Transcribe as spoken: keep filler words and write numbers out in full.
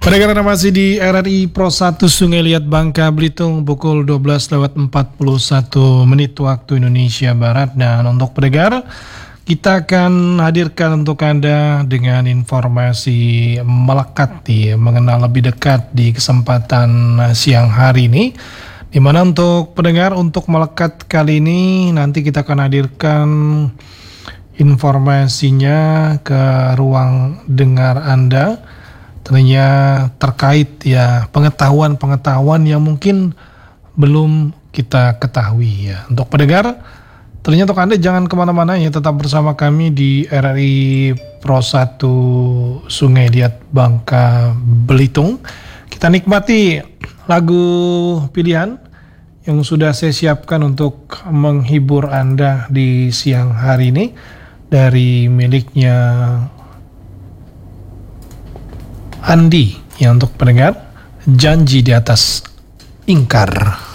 Pendengar masih di R R I Pro satu Sungai Liat Bangka Belitung pukul dua belas lewat empat puluh satu menit waktu Indonesia Barat. Dan untuk pendengar, kita akan hadirkan untuk Anda dengan informasi melekat ya, mengenal lebih dekat di kesempatan siang hari ini. Di mana untuk pendengar, untuk melekat kali ini nanti kita akan hadirkan informasinya ke ruang dengar Anda. Tentunya terkait ya pengetahuan-pengetahuan yang mungkin belum kita ketahui ya. Untuk pendengar, tentunya untuk Anda jangan kemana-mana ya, tetap bersama kami di R R I Pro satu Sungai Liat Bangka Belitung. Kita nikmati lagu pilihan yang sudah saya siapkan untuk menghibur Anda di siang hari ini dari miliknya Andi, yang untuk pendengar, Janji di Atas Ingkar.